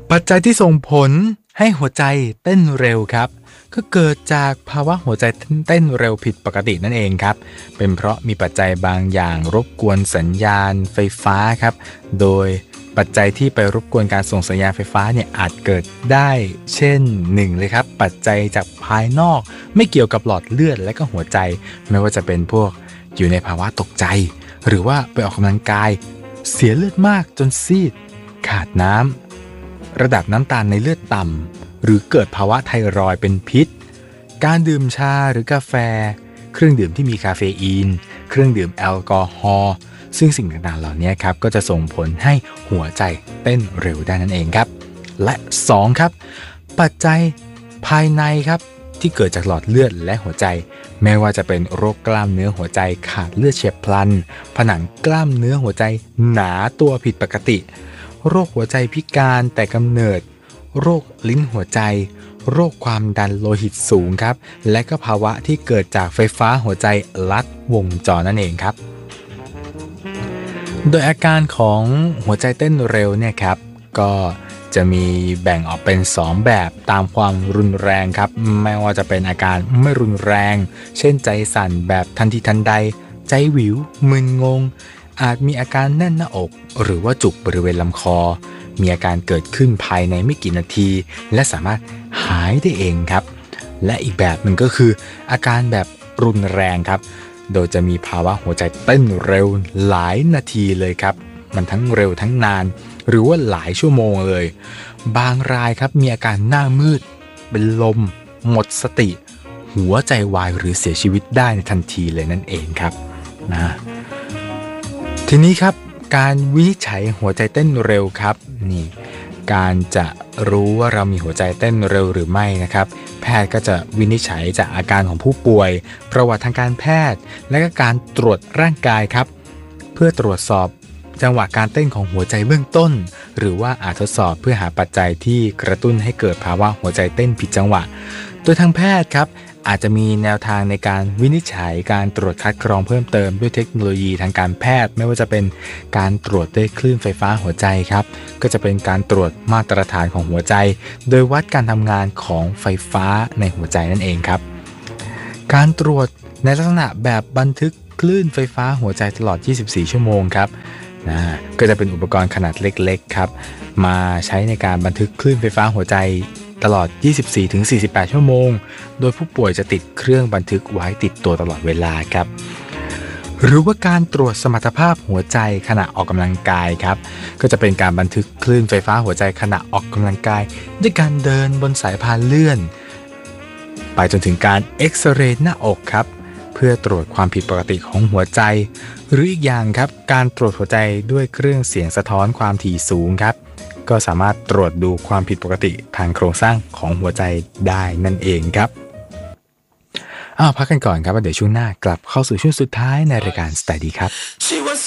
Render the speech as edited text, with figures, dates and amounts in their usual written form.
ปัจจัยที่ส่งผลให้หัวใจเต้นเร็วครับก็เกิดจากภาวะหัวใจเต้นเร็วผิดปกตินั่นเองครับเป็นเพราะมีปัจจัยบางอย่างรบกวนสัญญาณไฟฟ้าครับโดยปัจจัยที่ไปรบกวนการส่งสัญญาณไฟฟ้าเนี่ยอาจเกิดได้เช่น1เลยครับปัจจัยจากภายนอกไม่เกี่ยวกับหลอดเลือดและก็หัวใจไม่ว่าจะเป็นพวกอยู่ในภาวะตกใจหรือว่าไปออกกำลังกายเสียเลือดมากจนซีดขาดน้ำระดับน้ำตาลในเลือดต่ำหรือเกิดภาวะไทรอยด์เป็นพิษการดื่มชาหรือกาแฟเครื่องดื่มที่มีคาเฟอีนเครื่องดื่มแอลกอฮอล์ซึ่งสิ่งต่างๆเหล่านี้ครับก็จะส่งผลให้หัวใจเต้นเร็วได้นั่นเองครับและ2ครับปัจจัยภายในครับที่เกิดจากหลอดเลือดและหัวใจไม่ว่าจะเป็นโรคกล้ามเนื้อหัวใจขาดเลือดเฉียบพลันผนังกล้ามเนื้อหัวใจหนาตัวผิดปกติโรคหัวใจพิการแต่กำเนิดโรคลิ้นหัวใจโรคความดันโลหิตสูงครับและก็ภาวะที่เกิดจากไฟฟ้าหัวใจลัดวงจรนั่นเองครับโดยอาการของหัวใจเต้นเร็วเนี่ยครับก็จะมีแบ่งออกเป็น2แบบตามความรุนแรงครับไม่ว่าจะเป็นอาการไม่รุนแรงเช่นใจสั่นแบบทันทีทันใดใจหวิวมึนงงอาจมีอาการแน่นหน้าอกหรือว่าจุกบริเวณลำคอมีอาการเกิดขึ้นภายในไม่กี่นาทีและสามารถหายได้เองครับและอีกแบบหนึ่งก็คืออาการแบบรุนแรงครับโดยจะมีภาวะหัวใจเต้นเร็วหลายนาทีเลยครับมันทั้งเร็วทั้งนานหรือว่าหลายชั่วโมงเลยบางรายครับมีอาการหน้ามืดเป็นลมหมดสติหัวใจวายหรือเสียชีวิตได้ในทันทีเลยนั่นเองครับนะทีนี้ครับการวินิจฉัยหัวใจเต้นเร็วครับนี่การจะรู้ว่าเรามีหัวใจเต้นเร็วหรือไม่นะครับแพทย์ก็จะวินิจฉัยจากอาการของผู้ป่วยประวัติทางการแพทย์และก็การตรวจร่างกายครับเพื่อตรวจสอบจังหวะการเต้นของหัวใจเบื้องต้นหรือว่าอาจทดสอบเพื่อหาปัจจัยที่กระตุ้นให้เกิดภาวะหัวใจเต้นผิดจังหวะโดยทางแพทย์ครับอาจจะมีแนวทางในการวินิจฉัยการตรวจคัดกรองเพิ่มเติมด้วยเทคโนโลยีทางการแพทย์ไม่ว่าจะเป็นการตรวจด้วยคลื่นไฟฟ้าหัวใจครับก็จะเป็นการตรวจมาตรฐานของหัวใจโดยวัดการทำงานของไฟฟ้าในหัวใจนั่นเองครับการตรวจในลักษณะแบบบันทึกคลื่นไฟฟ้าหัวใจตลอด24ชั่วโมงครับก็จะเป็นอุปกรณ์ขนาดเล็กๆครับมาใช้ในการบันทึกคลื่นไฟฟ้าหัวใจตลอด 24-48 ชั่วโมงโดยผู้ป่วยจะติดเครื่องบันทึกไว้ติดตัวตลอดเวลาครับหรือว่าการตรวจสมรรถภาพหัวใจขณะออกกำลังกายครับก็จะเป็นการบันทึกคลื่นไฟฟ้าหัวใจขณะออกกำลังกายด้วยการเดินบนสายพานเลื่อนไปจนถึงการเอ็กซเรย์หน้าอกครับเพื่อตรวจความผิดปกติของหัวใจหรืออีกอย่างครับการตรวจหัวใจด้วยเครื่องเสียงสะท้อนความถี่สูงครับก็สามารถตรวจดูความผิดปกติทางโครงสร้างของหัวใจได้นั่นเองครับพักกันก่อนครับเดี๋ยวช่วงหน้ากลับเข้าสู่ช่วงสุดท้ายในรายการสไตล์ดีครับ